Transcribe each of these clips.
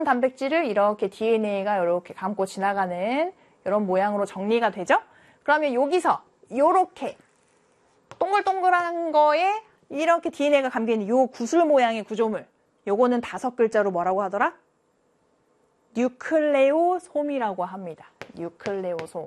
단백질을 이렇게 DNA가 이렇게 감고 지나가는 이런 모양으로 정리가 되죠? 그러면 여기서 이렇게 동글동글한 거에 이렇게 DNA가 감겨있는 요 구슬 모양의 구조물, 요거는 5글자로 뭐라고 하더라? 뉴클레오솜이라고 합니다. 뉴클레오솜.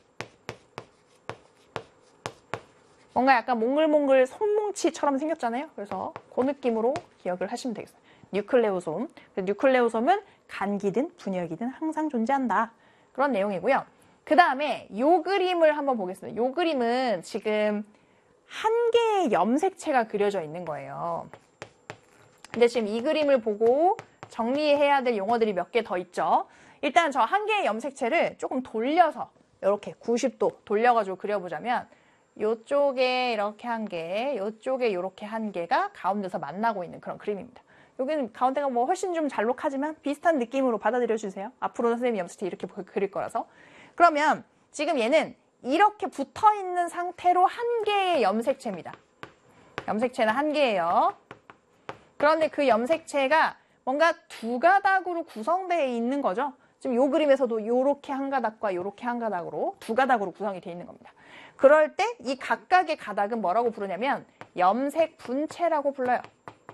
뭔가 약간 몽글몽글 손뭉치처럼 생겼잖아요. 그래서 그 느낌으로 기억을 하시면 되겠어요. 뉴클레오솜. 뉴클레오솜은 간기든 분열기든 항상 존재한다. 그런 내용이고요. 그 다음에 요 그림을 한번 보겠습니다. 요 그림은 지금 한 개의 염색체가 그려져 있는 거예요. 근데 지금 이 그림을 보고 정리해야 될 용어들이 몇 개 더 있죠. 일단 저 한 개의 염색체를 조금 돌려서 이렇게 90도 돌려가지고 그려보자면 요쪽에 이렇게 한 개, 요쪽에 이렇게 한 개가 가운데서 만나고 있는 그런 그림입니다. 여기는 가운데가 뭐 훨씬 좀 잘록하지만 비슷한 느낌으로 받아들여 주세요. 앞으로 선생님이 염색체 이렇게 그릴 거라서. 그러면 지금 얘는 이렇게 붙어 있는 상태로 한 개의 염색체입니다. 염색체는 한 개예요. 그런데 그 염색체가 뭔가 두 가닥으로 구성되어 있는 거죠. 지금 요 그림에서도 요렇게 한 가닥과 요렇게 한 가닥으로 두 가닥으로 구성이 되어 있는 겁니다. 그럴 때 이 각각의 가닥은 뭐라고 부르냐면 염색 분체라고 불러요.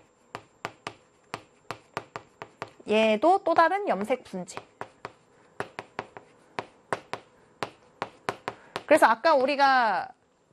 얘도 또 다른 염색 분체. 그래서 아까 우리가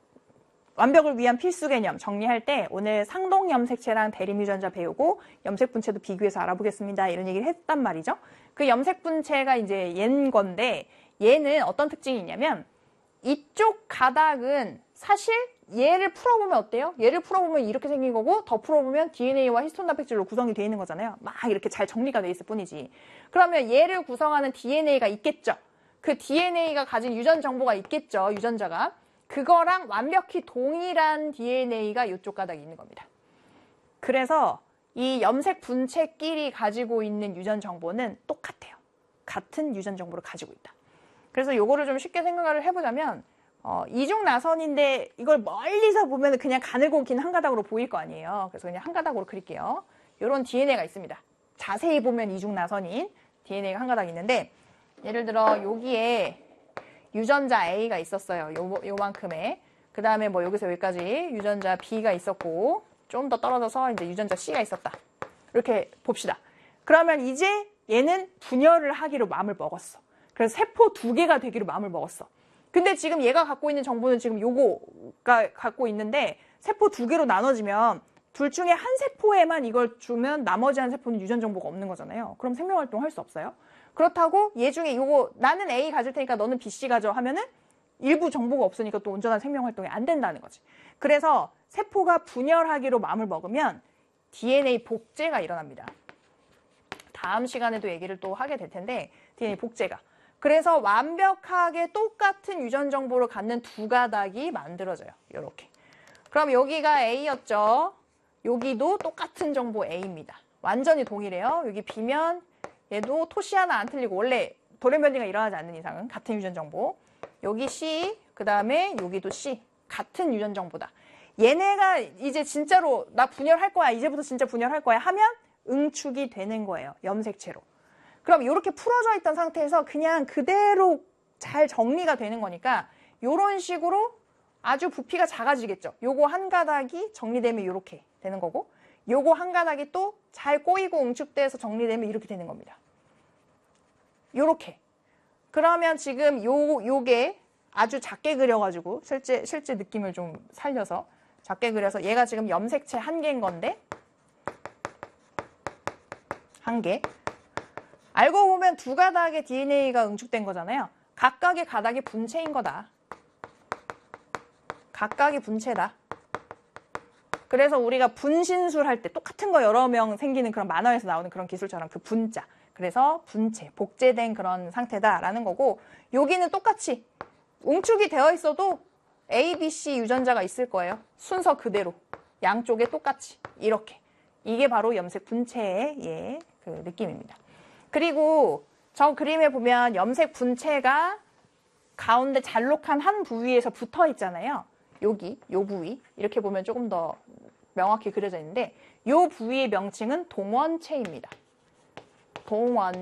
완벽을 위한 필수 개념 정리할 때 오늘 상동 염색체랑 대림 유전자 배우고 염색 분체도 비교해서 알아보겠습니다. 이런 얘기를 했단 말이죠. 그 염색 분체가 이제 얘인 건데 얘는 어떤 특징이 있냐면 이쪽 가닥은 사실 얘를 풀어보면 어때요? 얘를 풀어보면 이렇게 생긴 거고 더 풀어보면 DNA와 히스톤 단백질로 구성이 되어 있는 거잖아요. 막 이렇게 잘 정리가 되어 있을 뿐이지. 그러면 얘를 구성하는 DNA가 있겠죠. 그 DNA가 가진 유전 정보가 있겠죠. 유전자가. 그거랑 완벽히 동일한 DNA가 이쪽 가닥에 있는 겁니다. 그래서 이 염색 분체끼리 가지고 있는 유전 정보는 똑같아요. 같은 유전 정보를 가지고 있다. 그래서 요거를 좀 쉽게 생각을 해보자면 이중나선인데 이걸 멀리서 보면 그냥 가늘고 긴 한 가닥으로 보일 거 아니에요. 그래서 그냥 한 가닥으로 그릴게요. 이런 DNA가 있습니다. 자세히 보면 이중나선인 DNA가 한 가닥 있는데 예를 들어 여기에 유전자 A가 있었어요. 요만큼의. 그 다음에 뭐 여기서 여기까지 유전자 B가 있었고 좀 더 떨어져서 이제 유전자 C가 있었다. 이렇게 봅시다. 그러면 이제 얘는 분열을 하기로 마음을 먹었어. 그래서 세포 2개가 되기로 마음을 먹었어. 근데 지금 얘가 갖고 있는 정보는 지금 요거가 갖고 있는데 세포 2개로 나눠지면 둘 중에 한 세포에만 이걸 주면 나머지 한 세포는 유전 정보가 없는 거잖아요. 그럼 생명활동 할 수 없어요. 그렇다고 얘 중에 요거 나는 A 가질 테니까 너는 B, C 가져 하면은 일부 정보가 없으니까 또 온전한 생명활동이 안 된다는 거지. 그래서 세포가 분열하기로 마음을 먹으면 DNA 복제가 일어납니다. 다음 시간에도 얘기를 또 하게 될 텐데 DNA 복제가. 그래서 완벽하게 똑같은 유전 정보를 갖는 두 가닥이 만들어져요. 이렇게. 그럼 여기가 A였죠. 여기도 똑같은 정보 A입니다. 완전히 동일해요. 여기 B면 얘도 토시 하나 안 틀리고 원래 돌연변이가 일어나지 않는 이상은 같은 유전 정보. 여기 C, 그 다음에 여기도 C. 같은 유전 정보다. 얘네가 이제 진짜로 나 분열할 거야. 이제부터 진짜 분열할 거야 하면 응축이 되는 거예요. 염색체로. 그럼 이렇게 풀어져 있던 상태에서 그냥 그대로 잘 정리가 되는 거니까 이런 식으로 아주 부피가 작아지겠죠. 요거 한 가닥이 정리되면 이렇게 되는 거고 요거 한 가닥이 또 잘 꼬이고 응축돼서 정리되면 이렇게 되는 겁니다. 요렇게. 그러면 지금 요게 아주 작게 그려가지고 실제 느낌을 좀 살려서 작게 그려서 얘가 지금 염색체 한 개인 건데 한 개. 알고 보면 두 가닥의 DNA가 응축된 거잖아요. 각각의 가닥이 분체인 거다. 각각이 분체다. 그래서 우리가 분신술 할 때 똑같은 거 여러 명 생기는 그런 만화에서 나오는 그런 기술처럼 그 분자. 그래서 분체, 복제된 그런 상태다라는 거고 여기는 똑같이 응축이 되어 있어도 A, B, C 유전자가 있을 거예요. 순서 그대로. 양쪽에 똑같이. 이렇게. 이게 바로 염색 분체의 그 느낌입니다. 그리고 저 그림에 보면 염색 분체가 가운데 잘록한 한 부위에서 붙어 있잖아요. 여기, 요 부위. 이렇게 보면 조금 더 명확히 그려져 있는데 요 부위의 명칭은 동원체입니다. 동원.